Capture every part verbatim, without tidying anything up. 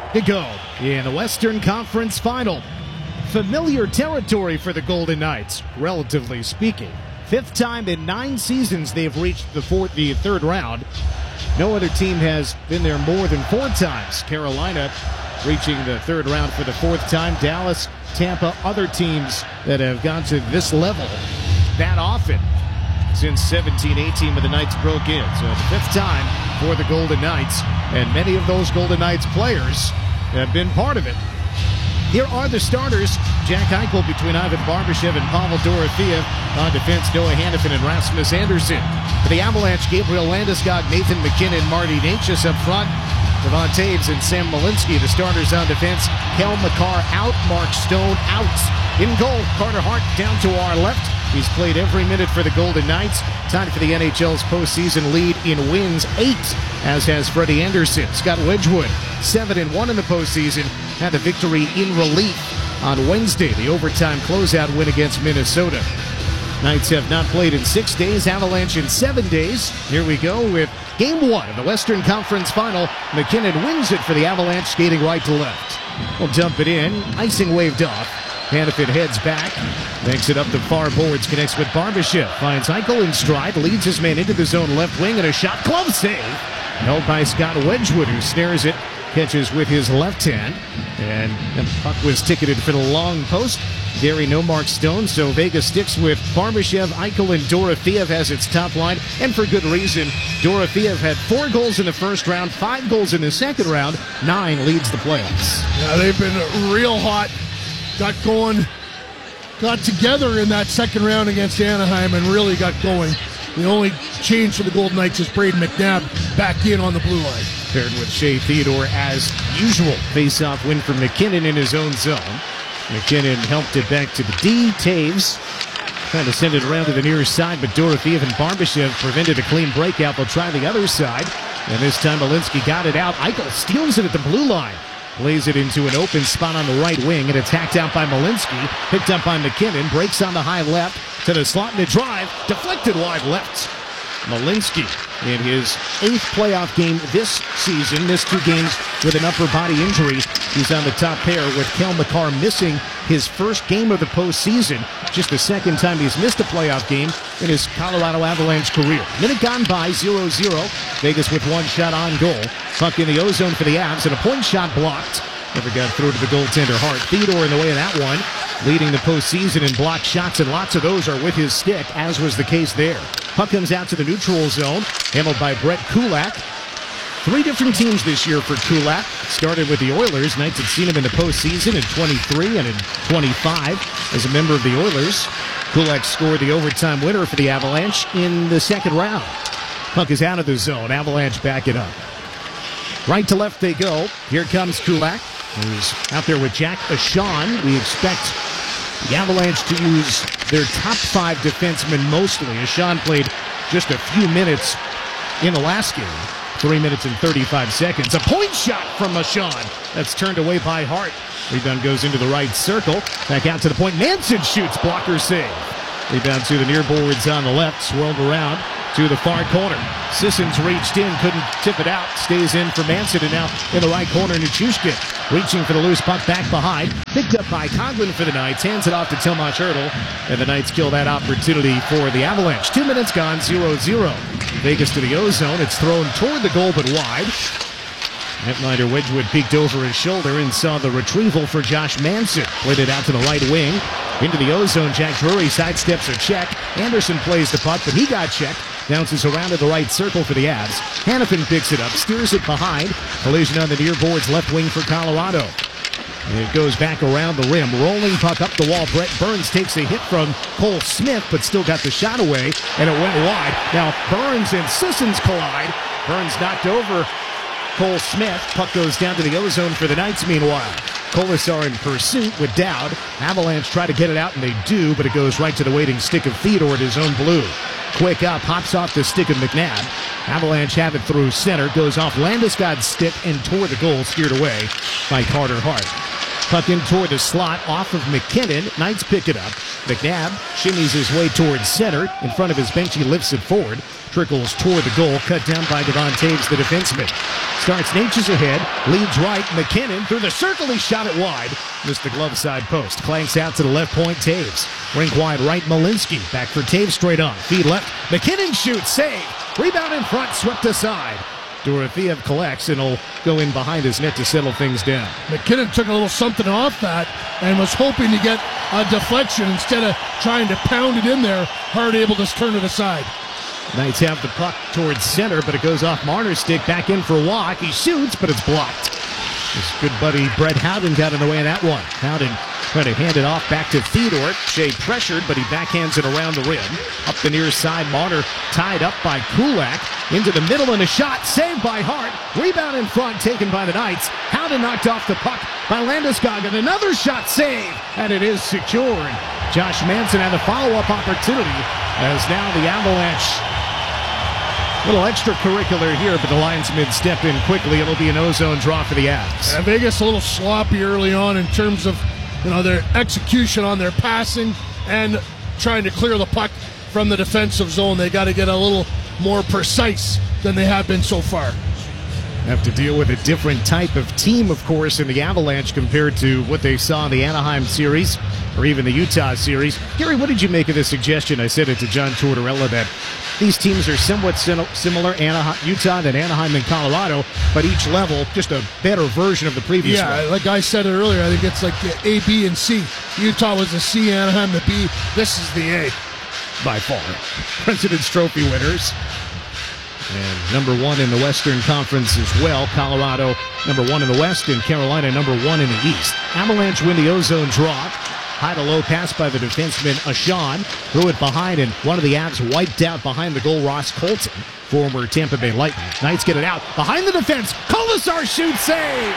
to go in the Western Conference Final. Familiar territory for the Golden Knights, relatively speaking. Fifth time in nine seasons they've reached the, fourth, the third round. No other team has been there more than four times. Carolina reaching the third round for the fourth time. Dallas, Tampa, other teams that have gone to this level that often since seventeen eighteen when the Knights broke in. So the fifth time for the Golden Knights, and many of those Golden Knights players have been part of it. Here are the starters. Jack Eichel between Ivan Barbashev and Pavel Dorofeev. On defense, Noah Hannafin and Rasmus Andersson. For the Avalanche, Gabriel Landeskog, Nathan MacKinnon, Marty Necas up front. Devon Toews and Sam Malinsky, the starters on defense. Cale Makar out, Mark Stone out. In goal, Carter Hart down to our left. He's played every minute for the Golden Knights. Tied for the N H L's postseason lead in wins, eight, as has Freddie Anderson. Scott Wedgwood, seven and one in the postseason, had the victory in relief on Wednesday, the overtime closeout win against Minnesota. Knights have not played in six days, Avalanche in seven days. Here we go with game one of the Western Conference Final. MacKinnon wins it for the Avalanche, skating right to left. We'll dump it in, icing waved off. Hannafin heads back, makes it up the far boards, connects with Barbashev, finds Eichel in stride, leads his man into the zone left wing, and a shot, glove save. Held by Scott Wedgwood, who snares it, catches with his left hand, and the puck was ticketed for the long post. Gary no Mark Stone, so Vegas sticks with Barbashev, Eichel, and Dorofeev as its top line, and for good reason. Dorofeev had four goals in the first round, five goals in the second round, nine leads the playoffs. Yeah, they've been real hot. Got going, got together in that second round against Anaheim and really got going. The only change for the Golden Knights is Braden McNabb back in on the blue line. Paired with Shea Theodore as usual. Face-off win for MacKinnon in his own zone. MacKinnon helped it back to the D. Toews trying to send it around to the near side, but Dorofeev and Barbashev prevented a clean breakout. They'll try the other side, and this time Malinsky got it out. Eichel steals it at the blue line. Lays it into an open spot on the right wing, and it's hacked out by Malinsky. Picked up by MacKinnon. Breaks on the high left to the slot and a drive. Deflected wide left. Malinsky in his eighth playoff game this season. Missed two games with an upper body injury. He's on the top pair with Cale Makar missing his first game of the postseason. Just the second time he's missed a playoff game in his Colorado Avalanche career. Minute gone by, zero zero. Vegas with one shot on goal. Puck in the O-zone for the Avs, and a point shot blocked. Never got through to the goaltender Hart. Theodore in the way of that one, leading the postseason in blocked shots, and lots of those are with his stick, as was the case there. Puck comes out to the neutral zone, handled by Brett Kulak. Three different teams this year for Kulak. Started with the Oilers. Knights had seen him in the postseason in twenty-three and in twenty-five as a member of the Oilers. Kulak scored the overtime winner for the Avalanche in the second round. Puck is out of the zone. Avalanche back it up. Right to left they go. Here comes Kulak, who's out there with Jack Ashawn. We expect the Avalanche to use their top five defensemen mostly. Ashawn played just a few minutes in the last game. Three minutes and thirty-five seconds. A point shot from Ashawn. That's turned away by Hart. Rebound goes into the right circle. Back out to the point. Manson shoots. Blocker save. Rebound to the near boards on the left. Swirled around to the far corner. Sissons reached in, couldn't tip it out. Stays in for Manson, and now in the right corner, Nichushkin reaching for the loose puck back behind. Picked up by Coghlan for the Knights. Hands it off to Tomas Hertl, and the Knights kill that opportunity for the Avalanche. Two minutes gone, zero zero. Vegas to the O-zone. It's thrown toward the goal, but wide. Netminder Wedgwood peeked over his shoulder and saw the retrieval for Josh Manson. Played it out to the right wing. Into the O-zone, Jack Drury sidesteps a check. Anderson plays the puck, but he got checked. Bounces around to the right circle for the Avs. Hannafin picks it up, steers it behind. Collision on the near boards, left wing for Colorado. It goes back around the rim. Rolling puck up the wall. Brett Burns takes a hit from Cole Smith, but still got the shot away, and it went wide. Now Burns and Sissons collide. Burns knocked over Cole Smith. Puck goes down to the O-zone for the Knights meanwhile. Colasar in pursuit with Dowd. Avalanche try to get it out, and they do, but it goes right to the waiting stick of Theodore at his own blue. Quick up, hops off the stick of McNabb. Avalanche have it through center, goes off Landeskog's stick and toward the goal, steered away by Carter Hart. Puck in toward the slot, off of McKinnon. Knights pick it up. McNabb shimmies his way towards center. In front of his bench, he lifts it forward. Trickles toward the goal, cut down by Devon Taves, the defenseman. Starts Natchez ahead, leads right. McKinnon through the circle, he shot it wide. Missed the glove side post. Clanks out to the left point, Taves. Rink wide right, Malinsky. Back for Taves, straight on. Feed left. McKinnon shoots, save. Rebound in front, swept aside. Dorofeev collects and will go in behind his net to settle things down. McKinnon took a little something off that and was hoping to get a deflection instead of trying to pound it in there. Hard able to turn it aside. Knights have the puck towards center, but it goes off Marner's stick. Back in for a walk. He shoots, but it's blocked. His good buddy Brett Howden got in the way of that one. Howden trying to hand it off back to Theodore. Shea pressured, but he backhands it around the rim. Up the near side, Marner tied up by Kulak. Into the middle and a shot saved by Hart. Rebound in front taken by the Knights. Howden knocked off the puck by Landeskog. Another shot saved, and it is secured. Josh Manson had a follow-up opportunity as now the Avalanche. Little extracurricular here, but the linesmen step in quickly. It'll be an ozone draw for the Avs. Yeah, Vegas a little sloppy early on in terms of, you know, their execution on their passing and trying to clear the puck from the defensive zone. They got to get a little more precise than they have been so far. Have to deal with a different type of team, of course, in the Avalanche compared to what they saw in the Anaheim series or even the Utah series. Gary, what did you make of the suggestion? I said it to John Tortorella that these teams are somewhat similar, Anaheim, Utah and Anaheim and Colorado, but each level just a better version of the previous yeah, one. Like I said it earlier, I think it's like the A, B, and C. Utah was the C, Anaheim the B. This is the A. By far. President's Trophy winners. And number one in the Western Conference as well. Colorado number one in the West and Carolina number one in the East. Avalanche win the ozone draw. High to low pass by the defenseman Ashawn. Threw it behind and one of the Avs wiped out behind the goal. Ross Colton, former Tampa Bay Lightning. Knights get it out. Behind the defense. Kolasar shoots, save.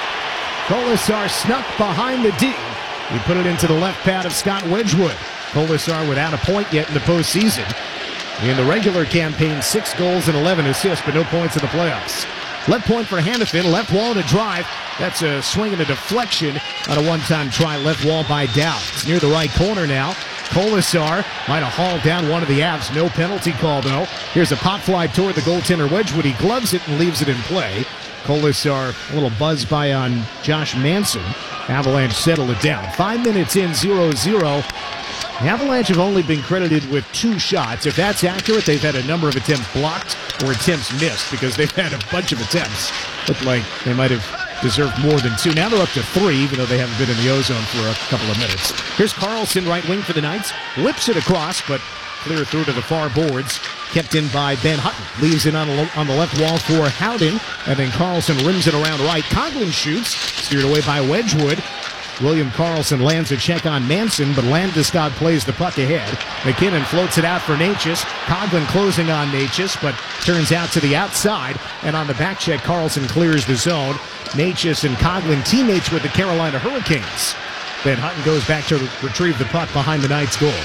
Kolasar snuck behind the D. He put it into the left pad of Scott Wedgwood. Kolasar without a point yet in the postseason. In the regular campaign, six goals and eleven assists, but no points in the playoffs. Left point for Hanifin, left wall to drive. That's a swing and a deflection on a one-time try, left wall by Dow. It's near the right corner now. Kolasar might have hauled down one of the Avs. No penalty call, though. Here's a pop fly toward the goaltender Wedgwood. He gloves it and leaves it in play. Kolasar, a little buzz by on Josh Manson. Avalanche settle it down. Five minutes in, zero zero. The Avalanche have only been credited with two shots. If that's accurate, they've had a number of attempts blocked or attempts missed because they've had a bunch of attempts. Looked like they might have deserved more than two. Now they're up to three, even though they haven't been in the ozone for a couple of minutes. Here's Carlson, right wing for the Knights. Whips it across, but clear through to the far boards. Kept in by Ben Hutton. Leaves it on the, on the left wall for Howden. And then Carlson rims it around right. Coughlin shoots. Steered away by Wedgwood. William Karlsson lands a check on Manson, but Landeskog plays the puck ahead. McKinnon floats it out for Natchez. Coughlin closing on Natchez, but turns out to the outside. And on the back check, Karlsson clears the zone. Natchez and Coughlin teammates with the Carolina Hurricanes. Then Hutton goes back to retrieve the puck behind the Knights' goal.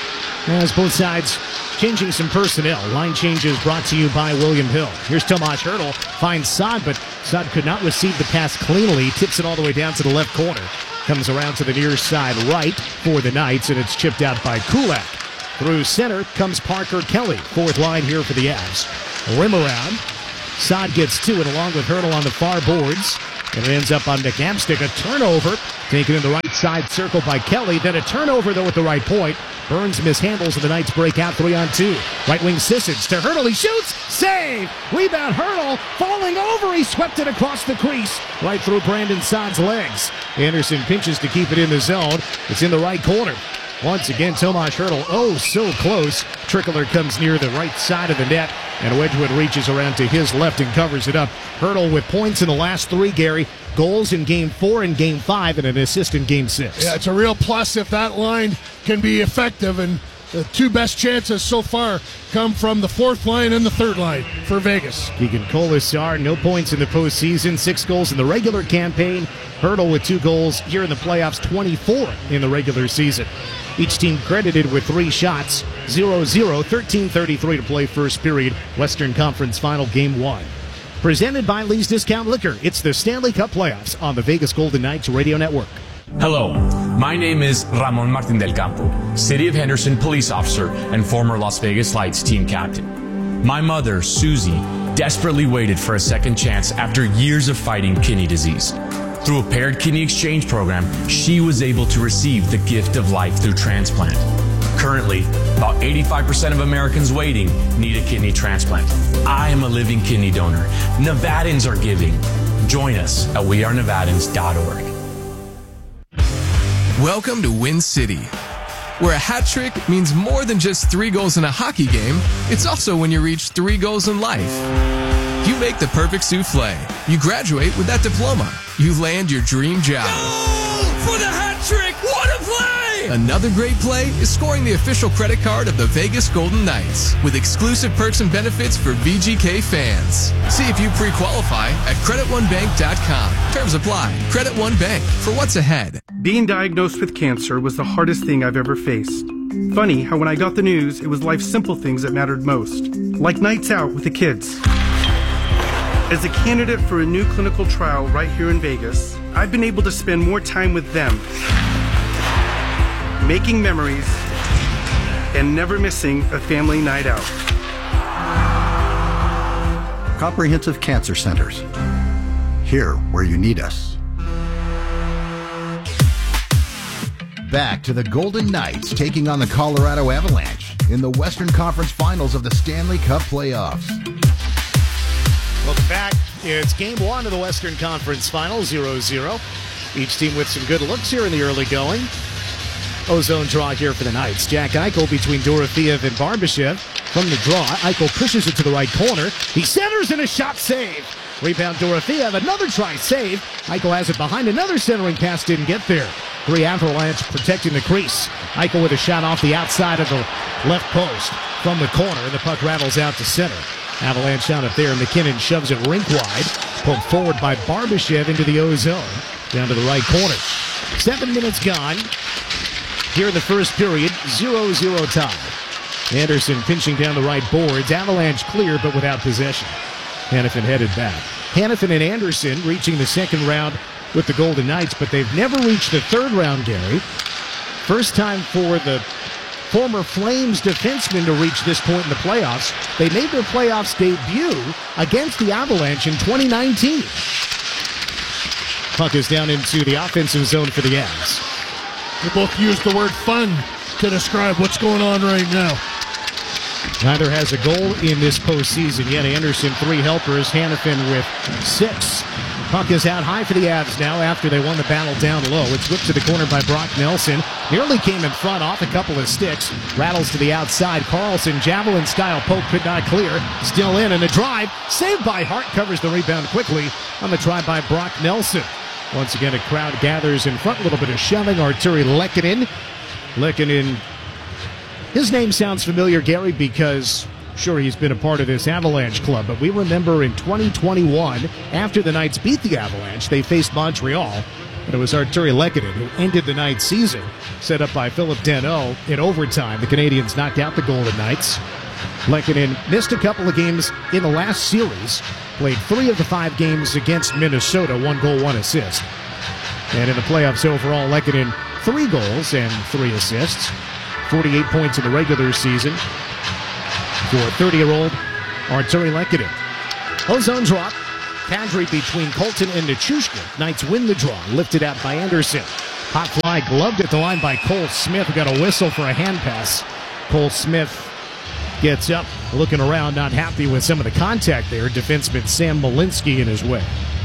As both sides changing some personnel. Line changes brought to you by William Hill. Here's Tomas Hertl. Finds Saad, but Saad could not receive the pass cleanly. Tips it all the way down to the left corner. Comes around to the near side right for the Knights, and it's chipped out by Kulak. Through center comes Parker Kelly. Fourth line here for the Avs. Rim around. Saad gets to it along with Hertl on the far boards. And it ends up on McNabb's stick. A turnover. Taken in the right side circle by Kelly. Then a turnover, though, at the right point. Burns mishandles, and the Knights break out three on two. Right wing Sissons to Hertl. He shoots. Save. Rebound Hertl. Falling over. He swept it across the crease. Right through Brandon Saad's legs. Anderson pinches to keep it in the zone. It's in the right corner. Once again, Tomas Hertl, oh, so close. Trickler comes near the right side of the net, and Wedgwood reaches around to his left and covers it up. Hertl with points in the last three, Gary. Goals in game four and game five, and an assist in game six. Yeah, it's a real plus if that line can be effective, and the two best chances so far come from the fourth line and the third line for Vegas. Keegan Kolasar, no points in the postseason, six goals in the regular campaign. Hertl with two goals here in the playoffs, twenty-four in the regular season. Each team credited with three shots, zero zero, thirteen thirty-three to play first period. Western Conference final game one. Presented by Lee's Discount Liquor. It's the Stanley Cup Playoffs on the Vegas Golden Knights Radio Network. Hello, my name is Ramon Martin del Campo, City of Henderson police officer and former Las Vegas Lights team captain. My mother, Susie, desperately waited for a second chance after years of fighting kidney disease. Through a paired kidney exchange program, she was able to receive the gift of life through transplant. Currently, about eighty-five percent of Americans waiting need a kidney transplant. I am a living kidney donor. Nevadans are giving. Join us at we are nevadans dot org. Welcome to Win City, where a hat trick means more than just three goals in a hockey game. It's also when you reach three goals in life. You make the perfect souffle. You graduate with that diploma. You land your dream job. Goal for the hat trick! What a play! Another great play is scoring the official credit card of the Vegas Golden Knights with exclusive perks and benefits for V G K fans. See if you pre-qualify at credit one bank dot com. Terms apply. Credit One Bank, for what's ahead. Being diagnosed with cancer was the hardest thing I've ever faced. Funny how when I got the news, it was life's simple things that mattered most, like nights out with the kids. As a candidate for a new clinical trial right here in Vegas, I've been able to spend more time with them, making memories, and never missing a family night out. Comprehensive Cancer Centers. Here where you need us. Back to the Golden Knights taking on the Colorado Avalanche in the Western Conference Finals of the Stanley Cup Playoffs. Welcome back. It's game one of the Western Conference Finals, zero zero. Each team with some good looks here in the early going. Ozone draw here for the Knights. Jack Eichel between Dorofeev and Barbashev. From the draw, Eichel pushes it to the right corner. He centers and a shot save. Rebound Dorofeev, another try save. Eichel has it behind another centering pass, didn't get there. Three Avalanche protecting the crease. Eichel with a shot off the outside of the left post. From the corner, the puck rattles out to center. Avalanche shot up there. McKinnon shoves it rink wide. Pulled forward by Barbashev into the O-zone. Down to the right corner. Seven minutes gone. Here in the first period, zero zero tie. Anderson pinching down the right boards. Avalanche clear, but without possession. Hanifin headed back. Hanifin and Anderson reaching the second round with the Golden Knights, but they've never reached the third round, Gary. First time for the former Flames defensemen to reach this point in the playoffs. They made their playoffs debut against the Avalanche in twenty nineteen. Puck is down into the offensive zone for the Avs. They both used the word fun to describe what's going on right now. Neither has a goal in this postseason yet. Anderson, three helpers. Hanifin with six. Puck is out high for the Avs now after they won the battle down low. It's whipped to the corner by Brock Nelson. Nearly came in front off a couple of sticks. Rattles to the outside. Carlson, javelin-style poke, could not clear. Still in, and a drive. Saved by Hart. Covers the rebound quickly on the try by Brock Nelson. Once again, a crowd gathers in front. A little bit of shoving. Arturi Lehkonen. Lehkonen. His name sounds familiar, Gary, because sure, he's been a part of this Avalanche club, but we remember in twenty twenty-one, after the Knights beat the Avalanche, they faced Montreal, and it was Arturi Lehkonen who ended the Knights' season, set up by Philip Deneau. In overtime, the Canadians knocked out the Golden Knights. Lehkonen missed a couple of games in the last series, played three of the five games against Minnesota, one goal, one assist. And in the playoffs overall, Lehkonen, three goals and three assists, forty-eight points in the regular season for thirty-year-old Arturi Lehkonen. Ozone drop. Kadri between Colton and Nichushkin. Knights win the draw. Lifted out by Anderson. Hot fly gloved at the line by Cole Smith. We got a whistle for a hand pass. Cole Smith gets up, looking around, not happy with some of the contact there. Defenseman Sam Malinsky in his way.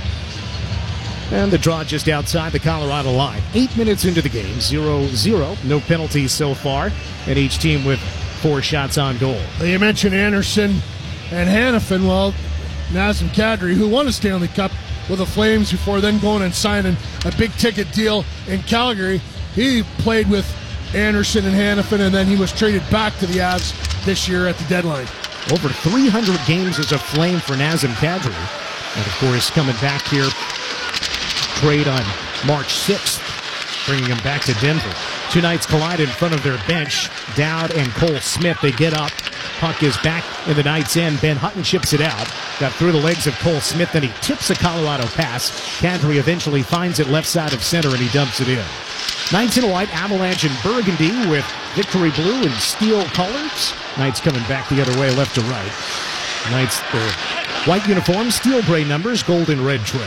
And the draw just outside the Colorado line. Eight minutes into the game, zero zero. No penalties so far, and each team with four shots on goal. You mentioned Anderson and Hanifin. Well, Nazem Kadri, who won a Stanley Cup with the Flames before then going and signing a big-ticket deal in Calgary. He played with Anderson and Hanifin, and then he was traded back to the Avs this year at the deadline. Over three hundred games as a Flame for Nazem Kadri. And, of course, coming back here, trade on March sixth, bringing him back to Denver. Two Knights collide in front of their bench. Dowd and Cole Smith, they get up. Puck is back in the Knights' end. Ben Hutton chips it out. Got through the legs of Cole Smith, then he tips a Colorado pass. Kadri eventually finds it left side of center, and he dumps it in. Knights in white, Avalanche in burgundy with victory blue and steel colors. Knights coming back the other way, left to right. Knights, their white uniforms, steel gray numbers, gold and red trim.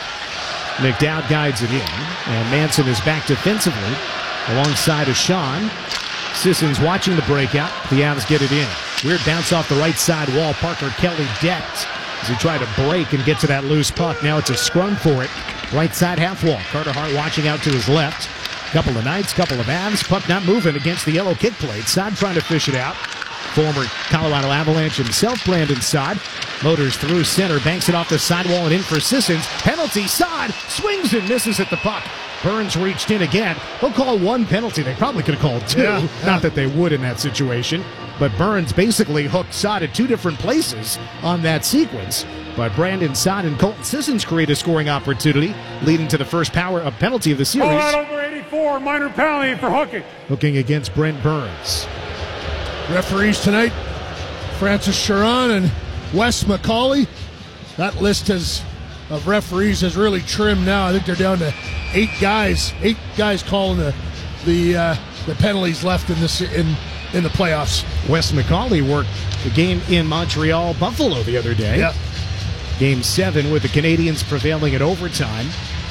McDowd guides it in, and Manson is back defensively alongside of Sean. Sissons watching the breakout. The Avs get it in. Weird bounce off the right side wall. Parker Kelly decked as he tried to break and get to that loose puck. Now it's a scrum for it. Right side half wall. Carter Hart watching out to his left. Couple of Knights, couple of Avs. Puck not moving against the yellow kick plate. Saad trying to fish it out. Former Colorado Avalanche himself, Brandon Saad. Motors through center, banks it off the sidewall and in for Sissons. Penalty, Saad swings and misses at the puck. Burns reached in again. They'll call one penalty. They probably could have called two. Yeah, yeah. Not that they would in that situation. But Burns basically hooked Saad at two different places on that sequence. But Brandon Saad and Colton Sissons create a scoring opportunity, leading to the first power of penalty of the series. Colorado over eighty-four, minor penalty for hooking. Hooking against Brent Burns. Referees tonight, Francis Sharon and Wes McCauley. That list has, of referees has really trimmed now. I think they're down to eight guys. Eight guys calling the the uh, the penalties left in this in in the playoffs. Wes McCauley worked the game in Montreal, Buffalo the other day. Yep. Game seven with the Canadians prevailing at overtime.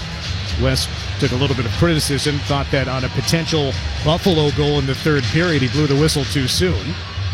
Wes took a little bit of criticism, thought that on a potential Buffalo goal in the third period, he blew the whistle too soon.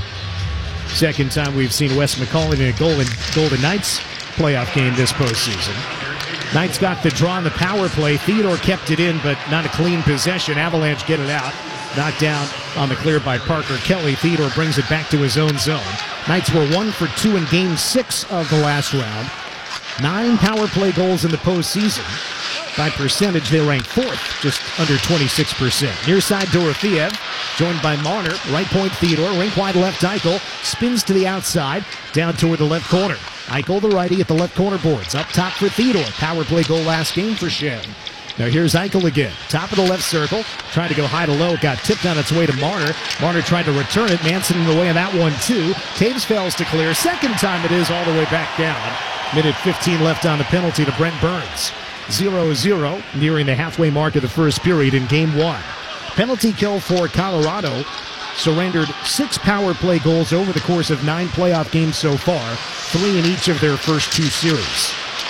Second time we've seen Wes McCauley in a goal in Golden Knights playoff game this postseason. Knights got the draw on the power play. Theodore kept it in, but not a clean possession. Avalanche get it out. Knocked down on the clear by Parker Kelly. Theodore brings it back to his own zone. Knights were one for two in game six of the last round. Nine power play goals in the postseason. By percentage, they rank fourth, just under twenty-six percent. Near side, Dorofeev, joined by Marner. Right point, Theodore. Rink wide left, Eichel. Spins to the outside, down toward the left corner. Eichel, the righty, at the left corner boards. Up top for Theodore. Power play goal last game for Shen. Now here's Eichel again. Top of the left circle. Trying to go high to low. Got tipped on its way to Marner. Marner tried to return it. Manson in the way of that one, too. Taves fails to clear. Second time it is all the way back down. Minute fifteen left on the penalty to Brent Burns. zero zero, nearing the halfway mark of the first period in game one. Penalty kill for Colorado. Surrendered six power play goals over the course of nine playoff games so far. Three in each of their first two series.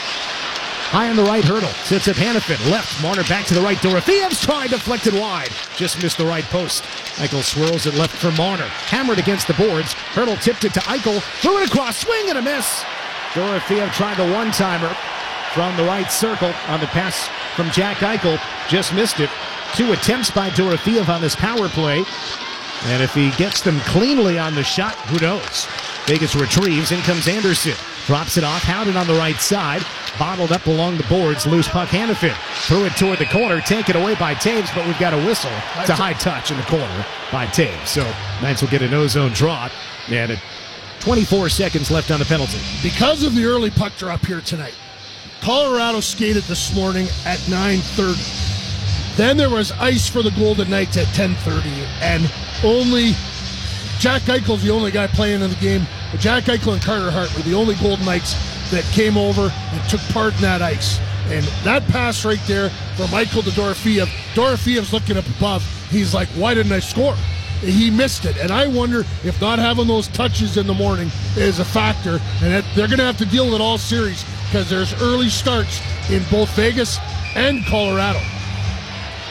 High on the right, Hurdle. Sits at Hanifin. Left. Marner back to the right. Dorofeev's try, deflected wide. Just missed the right post. Eichel swirls it left for Marner. Hammered against the boards. Hurdle tipped it to Eichel. Threw it across. Swing and a miss. Dorofeev tried the one-timer from the right circle on the pass from Jack Eichel. Just missed it. Two attempts by Dorofeev on this power play. And if he gets them cleanly on the shot, who knows? Vegas retrieves. In comes Anderson. Drops it off. Howden on the right side. Bottled up along the boards. Loose puck, Hanifin. Threw it toward the corner. Taken away by Taves, but we've got a whistle. It's a high touch in the corner by Taves. So Knights will get a no-zone draw. And a twenty-four seconds left on the penalty. Because of the early puck drop here tonight, Colorado skated this morning at nine thirty. Then there was ice for the Golden Knights at ten thirty, and only Jack Eichel's the only guy playing in the game. Jack Eichel and Carter Hart were the only Golden Knights that came over and took part in that ice. And that pass right there from Eichel to Dorofeev, Dorofeev's looking up above. He's like, why didn't I score? He missed it. And I wonder if not having those touches in the morning is a factor. And that they're going to have to deal with it all series because there's early starts in both Vegas and Colorado.